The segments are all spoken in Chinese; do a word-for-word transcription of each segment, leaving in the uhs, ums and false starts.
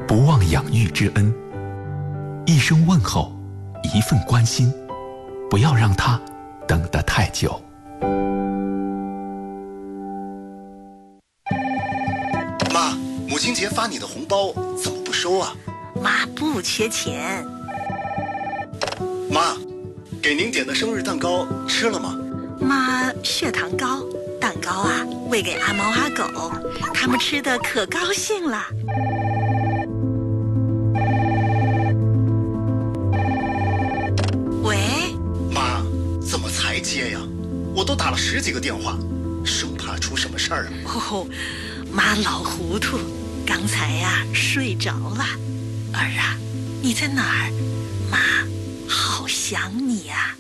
不忘养育之恩。一声问候，一份关心，不要让他等得太久。 妈，母亲节发你的红包怎么不收啊？ 妈不缺钱。 妈，给您点的生日蛋糕吃了吗？ 妈血糖高，蛋糕啊喂给阿猫阿狗，他们吃的可高兴了。喂， 妈，怎么才接呀？我都打了十几个电话，生怕出什么事儿啊。 哦，妈老糊涂，刚才呀睡着了。儿啊，你在哪儿？妈好想你啊。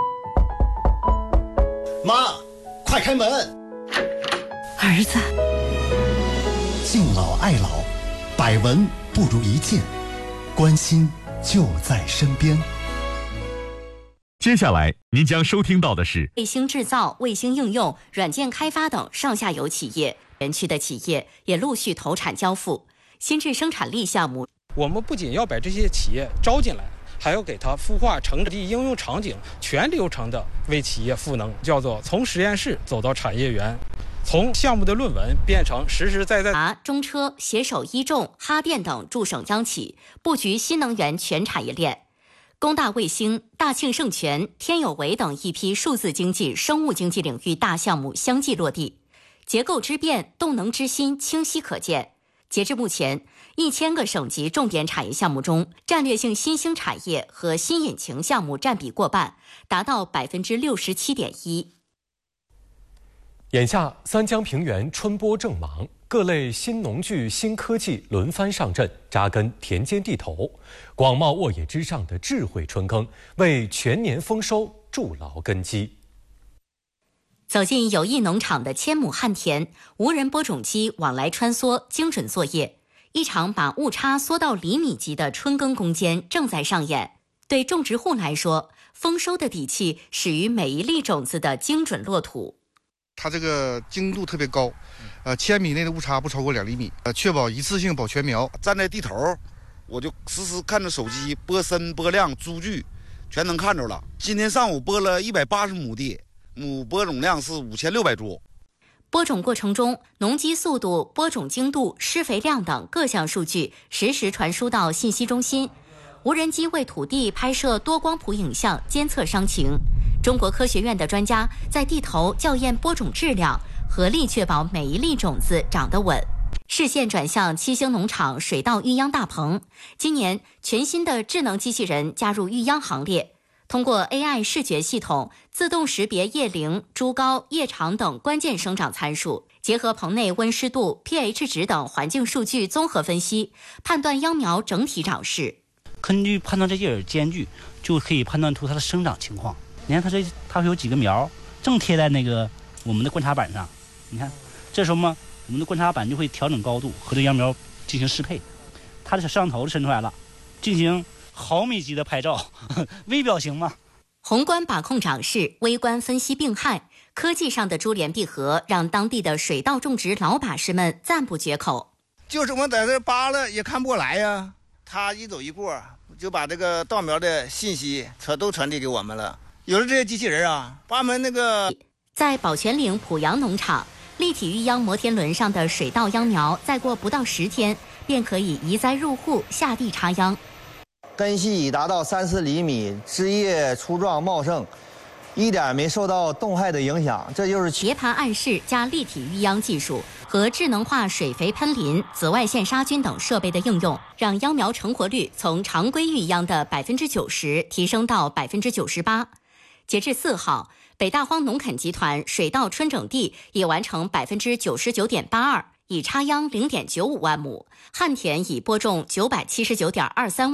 妈，快开门！ 儿子， 敬老爱老，百闻不如一见，关心就在身边。 接下来您将收听到的是卫星制造、卫星应用、软件开发等上下游企业，园区的企业也陆续投产交付新质生产力项目。 我们不仅要把这些企业招进来，还要给它孵化成地应用场景，全流程的为企业赋能，叫做从实验室走到产业园，从项目的论文变成实实在在。 啊，中车携手一众、哈电等驻省央企，布局新能源全产业链。工大卫星、大庆盛泉、天有为等一批数字经济、生物经济领域大项目相继落地，结构之变、动能之新清晰可见。截至目前，一千个省级重点产业项目中，战略性新兴产业和新引擎项目占比过半，达到百分之六十七点一。 眼下三江平原春播正忙，各类新农具、新科技轮番上阵，扎根田间地头，广袤沃野之上的智慧春耕，为全年丰收筑牢根基。 走进友谊农场的千亩旱田，无人播种机往来穿梭，精准作业。一场把误差缩到厘米级的春耕攻坚正在上演。对种植户来说，丰收的底气始于每一粒种子的精准落土。 它这个精度特别高，呃，千米内的误差不超过两厘米，呃，确保一次性保全苗。 站在地头，我就实时看着手机播深、播量、株距，全能看着了。今天上午播了一百八十亩地，亩播种量是五千六百株。 播种过程中，农机速度、播种精度、施肥量等各项数据实时传输到信息中心。无人机为土地拍摄多光谱影像，监测伤情。中国科学院的专家在地头校验播种质量，合力确保每一粒种子长得稳。视线转向七星农场水稻育秧大棚，今年全新的智能机器人加入育秧行列。通过 A I 视觉系统自动识别叶龄、株高、叶长等关键生长参数，结合棚内温湿度、pH 值等环境数据综合分析，判断秧苗整体长势。 根据判断这叶儿间距，就可以判断出它的生长情况。你看它这，它会有几个苗正贴在那个我们的观察板上。你看，这时候嘛，我们的观察板就会调整高度和这秧苗进行适配。它的摄像头伸出来了，进行毫米级的拍照，微表情嘛。 宏观把控长势，微观分析病害，科技上的珠联璧合，让当地的水稻种植老把式们赞不绝口。 就是我们在这扒拉也看不过来呀，他一走一过就把这个稻苗的信息传都传递给我们了。有了这些机器人啊，把我们那个在宝泉岭濮阳农场，立体育秧摩天轮上的水稻秧苗，再过不到十天便可以移栽入户，下地插秧。 根系已达到三四厘米，枝叶粗壮茂盛，一点没受到冻害的影响。这就是斜盘暗示加立体育秧技术和智能化水肥喷淋、紫外线杀菌等设备的应用，让秧苗成活率从常规育秧的百分之九十提升到百分之九十八。截至四号，北大荒农垦集团水稻春整地已完成百分之九十九点八二，已插秧零点九五万亩，旱田已播种九百七十九点二三万。